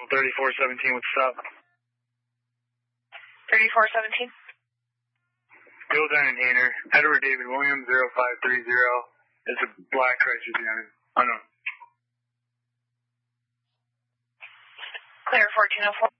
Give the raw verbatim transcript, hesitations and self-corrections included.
thirty-four seventeen with stop. thirty-four seventeen. Bill Dinan-Hainer, Edward David Williams, zero five three zero. It's a black Chrysler Sienna. Oh no. Clear fourteen oh four.